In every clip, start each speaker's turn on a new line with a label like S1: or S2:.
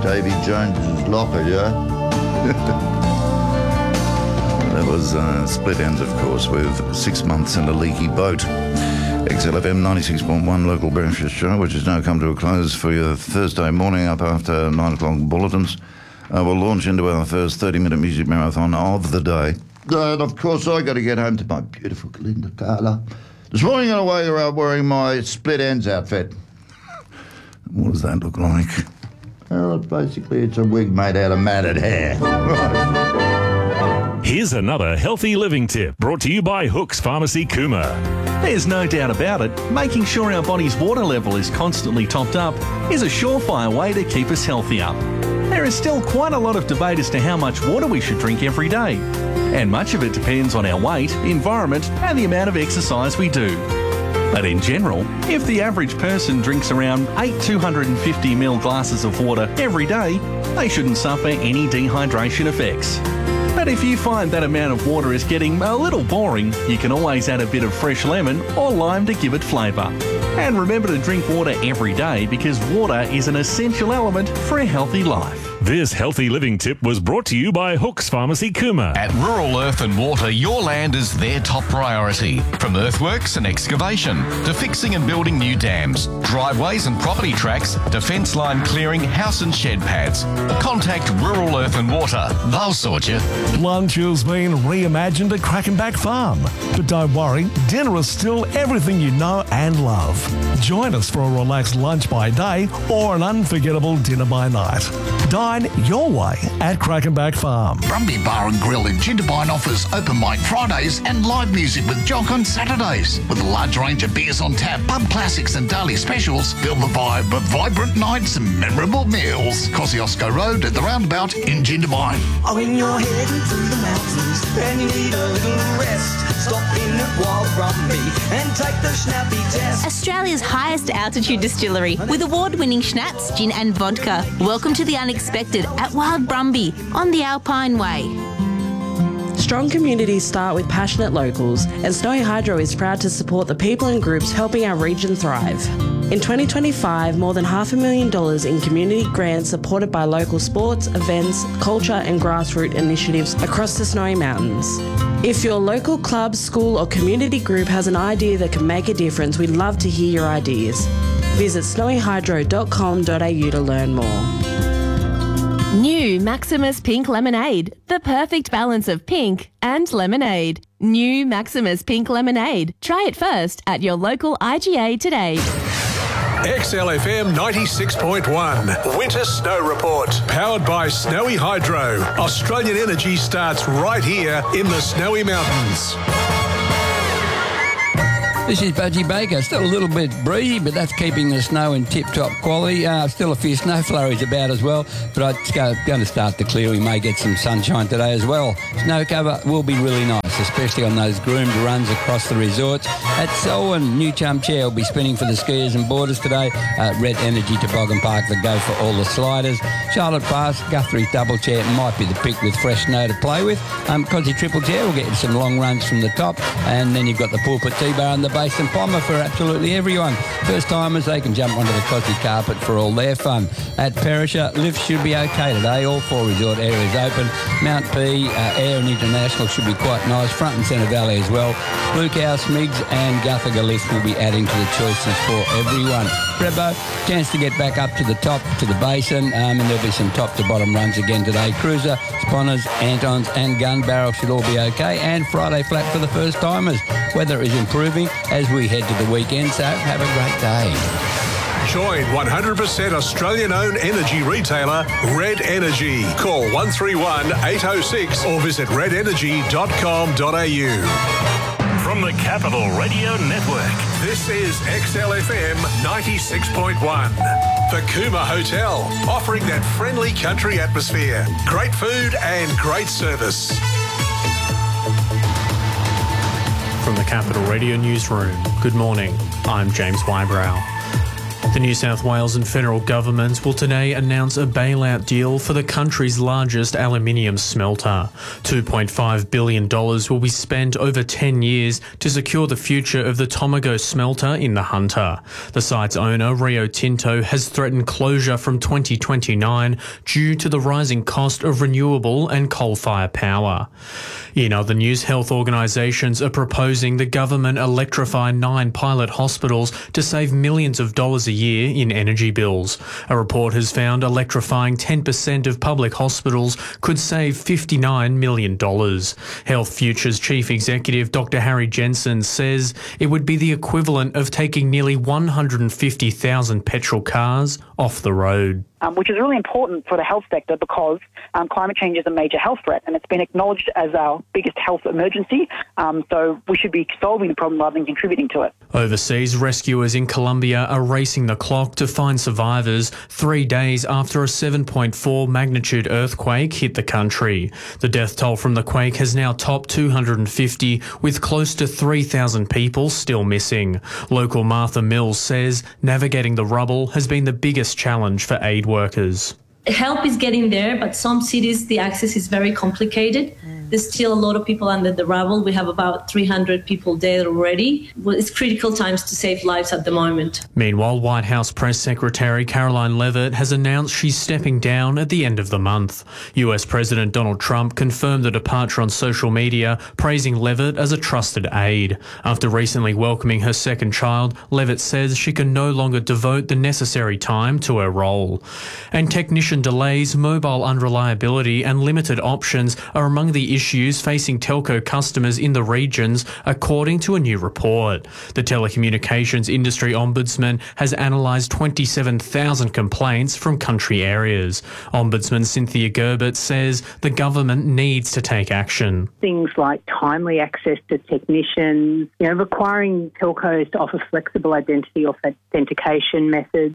S1: Davy Jones's locker, yeah? That was Split Ends, of course, with 6 months in a leaky boat. XLFM 96.1 local breakfast show, which has now come to a close for your Thursday morning up after 9 o'clock bulletins. We'll launch into our first 30-minute music marathon of the day. And, of course, I got to get home to my beautiful Linda Carla. This morning I wake up wearing my Split Ends outfit. What does that look like? Well, basically it's a wig made out of matted hair.
S2: Here's another healthy living tip brought to you by Hooks Pharmacy Cooma.
S3: There's no doubt about it, making sure our body's water level is constantly topped up is a surefire way to keep us healthier. There is still quite a lot of debate as to how much water we should drink every day, and much of it depends on our weight, environment and the amount of exercise we do. But in general, if the average person drinks around 8 250ml glasses of water every day, they shouldn't suffer any dehydration effects. But if you find that amount of water is getting a little boring, you can always add a bit of fresh lemon or lime to give it flavour. And remember to drink water every day because water is an essential element for a healthy life.
S2: This healthy living tip was brought to you by Hooks Pharmacy Cooma.
S4: At Rural Earth and Water, your land is their top priority. From earthworks and excavation to fixing and building new dams, driveways and property tracks to fence line clearing, house and shed pads. Contact Rural Earth and Water. They'll sort you.
S5: Lunch has been reimagined at Crackenback Farm. But don't worry, dinner is still everything you know and love. Join us for a relaxed lunch by day or an unforgettable dinner by night. Dine your way at Crackenback Farm.
S6: Brumby Bar and Grill in Jindabyne offers open mic Fridays and live music with Jock on Saturdays. With a large range of beers on tap, pub classics and daily specials, feel the vibe of vibrant nights and memorable meals. Kosciuszko Road at the roundabout in Jindabyne.
S7: Oh, when you're heading through the mountains and you need a little rest, stop in at Wild Brumby and take the Schnappy test.
S8: Australia's highest altitude distillery with award-winning schnapps, gin and vodka. Welcome to the unexpected at Wild Brumby on the Alpine Way.
S9: Strong communities start with passionate locals, and Snowy Hydro is proud to support the people and groups helping our region thrive. In 2025, more than $500,000 in community grants supported by local sports, events, culture and grassroots initiatives across the Snowy Mountains. If your local club, school or community group has an idea that can make a difference, we'd love to hear your ideas. Visit snowyhydro.com.au to learn more.
S10: New Maximus Pink Lemonade, the perfect balance of pink and lemonade. New Maximus Pink Lemonade. Try it first at your local IGA today.
S11: XLFM 96.1 Winter Snow Report. Powered by Snowy Hydro. Australian energy starts right here in the Snowy Mountains.
S12: This is Budgie Baker. Still a little bit breezy, but that's keeping the snow in tip-top quality. Still a few snow flurries about as well, but it's going to start to clear. We may get some sunshine today as well. Snow cover will be really nice, especially on those groomed runs across the resorts. At Selwyn, New Chum Chair will be spinning for the skiers and boarders today. Red Energy Toboggan Park, the go for all the sliders. Charlotte Pass, Guthrie's Double Chair might be the pick with fresh snow to play with. Cosy Triple Chair will get you some long runs from the top, and then you've got the Pulpit T-Bar and the Base and Pommer for absolutely everyone. First timers, they can jump onto the Cosy carpet for all their fun. At Perisher, lifts should be okay today. All 4 resort areas open. Mount P, Air and International should be quite nice. Front and Centre Valley as well. Blue Cow, Smigs and Guthaga lift will be adding to the choices for everyone. Prebo, chance to get back up to the top, to the basin, and there'll be some top to bottom runs again today. Cruiser, Sponners, Antons and Gun Barrel should all be okay. And Friday flat for the first timers. Weather is improving as we head to the weekend, so have a great day.
S11: Join 100% Australian-owned energy retailer Red Energy. Call 131 806 or visit redenergy.com.au.
S2: From the Capital Radio Network,
S11: this is XLFM 96.1. The Cooma Hotel, offering that friendly country atmosphere, great food and great service.
S13: From the Capital Radio Newsroom, good morning. I'm James Wybrow. The New South Wales and federal governments will today announce a bailout deal for the country's largest aluminium smelter. $2.5 billion will be spent over 10 years to secure the future of the Tomago smelter in the Hunter. The site's owner, Rio Tinto, has threatened closure from 2029 due to the rising cost of renewable and coal-fired power. In other news, health organisations are proposing the government electrify 9 pilot hospitals to save millions of dollars a year in energy bills. A report has found electrifying 10% of public hospitals could save $59 million. Health Futures Chief Executive Dr. Harry Jensen says it would be the equivalent of taking nearly 150,000 petrol cars off the road.
S14: Which is really important for the health sector because climate change is a major health threat and it's been acknowledged as our biggest health emergency. So we should be solving the problem rather than contributing to it.
S13: Overseas, rescuers in Colombia are racing the clock to find survivors 3 days after a 7.4 magnitude earthquake hit the country. The death toll from the quake has now topped 250, with close to 3,000 people still missing. Local Martha Mills says navigating the rubble has been the biggest challenge for aid workers.
S15: Help is getting there, but some cities, the access is very complicated. There's still a lot of people under the rubble. We have about 300 people dead already. Well, it's critical times to save lives at the moment.
S13: Meanwhile, White House Press Secretary Caroline Leavitt has announced she's stepping down at the end of the month. US President Donald Trump confirmed the departure on social media, praising Leavitt as a trusted aide. After recently welcoming her second child, Leavitt says she can no longer devote the necessary time to her role. And technician delays, mobile unreliability and limited options are among the issues facing telco customers in the regions, according to a new report. The Telecommunications Industry Ombudsman has analysed 27,000 complaints from country areas. Ombudsman Cynthia Gerbert says the government needs to take action.
S16: Things like timely access to technicians, requiring telcos to offer flexible identity authentication methods.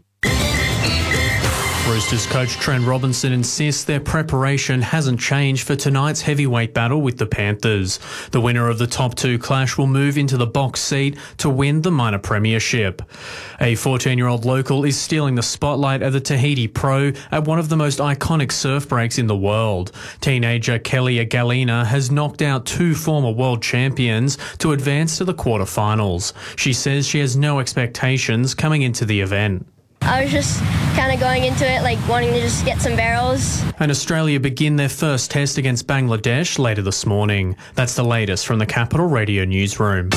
S13: Roosters coach Trent Robinson insists their preparation hasn't changed for tonight's heavyweight battle with the Panthers. The winner of the top 2 clash will move into the box seat to win the minor premiership. A 14-year-old local is stealing the spotlight at the Tahiti Pro at one of the most iconic surf breaks in the world. Teenager Kelly Galina has knocked out 2 former world champions to advance to the quarterfinals. She says she has no expectations coming into the event.
S17: I was just kind of going into it wanting to just get some barrels.
S13: And Australia begin their first test against Bangladesh later this morning. That's the latest from the Capital Radio newsroom.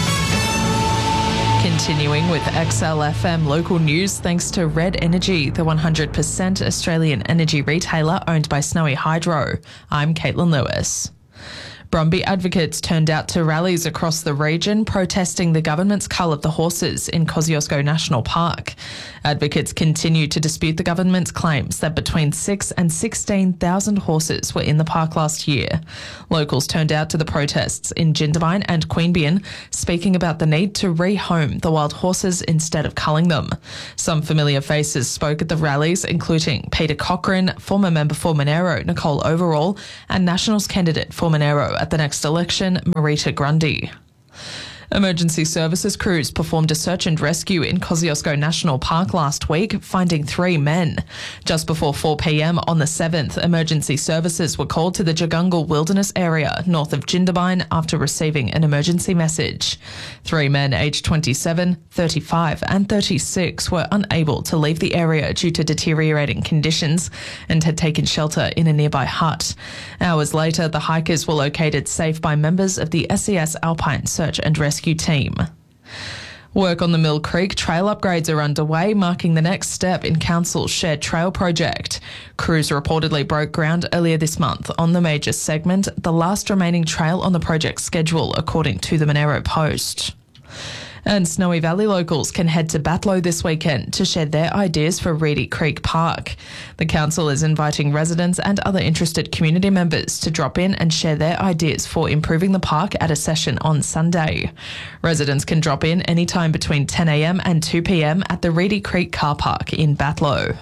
S18: Continuing with XLFM local news, thanks to Red Energy, the 100% Australian energy retailer owned by Snowy Hydro. I'm Caitlin Lewis. Brumby advocates turned out to rallies across the region protesting the government's cull of the horses in Kosciuszko National Park. Advocates continue to dispute the government's claims that between 6,000 and 16,000 horses were in the park last year. Locals turned out to the protests in Jindabyne and Queanbeyan, speaking about the need to rehome the wild horses instead of culling them. Some familiar faces spoke at the rallies, including Peter Cochrane, former member for Monero, Nicole Overall, and Nationals candidate for Monero at the next election, Marita Grundy. Emergency services crews performed a search and rescue in Kosciuszko National Park last week, finding 3 men. Just before 4 p.m. on the 7th, emergency services were called to the Jagungal Wilderness area north of Jindabyne after receiving an emergency message. 3 men aged 27, 35 and 36 were unable to leave the area due to deteriorating conditions and had taken shelter in a nearby hut. Hours later, the hikers were located safe by members of the SES Alpine Search and Rescue team. Work on the Mill Creek trail upgrades are underway, marking the next step in Council's shared trail project. Crews reportedly broke ground earlier this month on the major segment, the last remaining trail on the project schedule, according to the Monero Post. And Snowy Valley locals can head to Batlow this weekend to share their ideas for Reedy Creek Park. The council is inviting residents and other interested community members to drop in and share their ideas for improving the park at a session on Sunday. Residents can drop in anytime between 10 a.m. and 2 p.m. at the Reedy Creek Car Park in Batlow.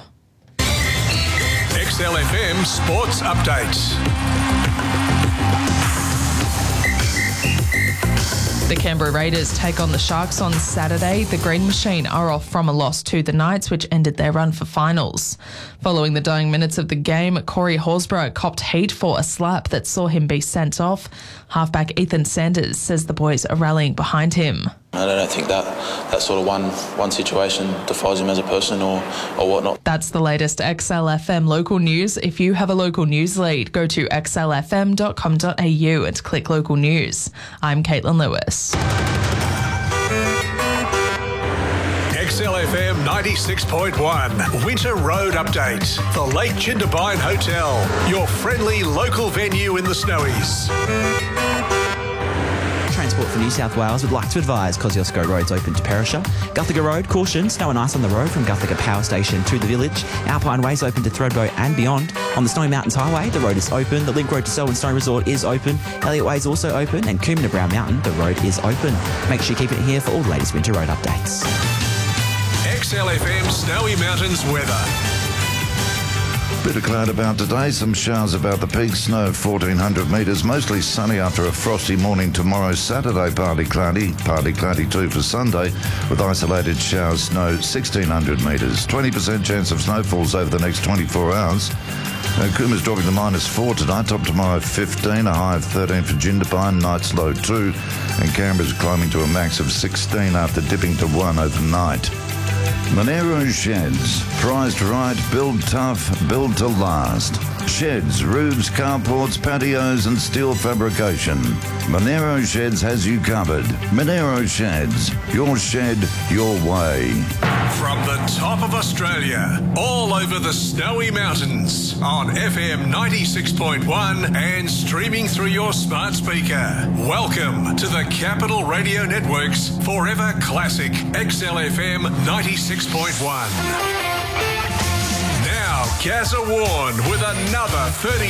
S11: XLFM Sports Updates.
S18: The Canberra Raiders take on the Sharks on Saturday. The Green Machine are off from a loss to the Knights, which ended their run for finals. Following the dying minutes of the game, Corey Horsburgh copped heat for a slap that saw him be sent off. Halfback Ethan Sanders says the boys are rallying behind him.
S19: I don't think that sort of one situation defines him as a person or whatnot.
S18: That's the latest XLFM local news. If you have a local news lead, go to xlfm.com.au and click local news. I'm Caitlin Lewis.
S11: XLFM 96.1 Winter Road Update. The Lake Jindabyne Hotel, your friendly local venue in the Snowies.
S20: Transport for New South Wales would like to advise Kosciuszko Road's open to Perisher. Guthaga Road, caution, snow and ice on the road from Guthaga Power Station to the village. Alpine Way's open to Thredbo and beyond. On the Snowy Mountains Highway, the road is open. The Link Road to Selwyn Snow Resort is open. Elliott Way is also open. And Coombe to Brown Mountain, the road is open. Make sure you keep it here for all the latest winter road updates.
S11: XLFM Snowy Mountains weather.
S1: Bit of cloud about today, some showers about the peak, snow 1,400 metres, mostly sunny after a frosty morning tomorrow. Saturday partly cloudy too for Sunday, with isolated showers, snow 1,600 metres. 20% chance of snowfalls over the next 24 hours. Coomer's dropping to -4 tonight, top tomorrow 15, a high of 13 for Jindabyne, night's low 2, and Canberra's climbing to a max of 16 after dipping to 1 overnight. Monero Sheds. Priced right, build tough, build to last. Sheds, roofs, carports, patios and steel fabrication. Monero Sheds has you covered. Monero Sheds. Your shed, your way.
S11: From the top of Australia, all over the Snowy Mountains, on FM 96.1 and streaming through your smart speaker. Welcome to the Capital Radio Network's Forever Classic XLFM 96.1. Now, Gazza Warren with another 30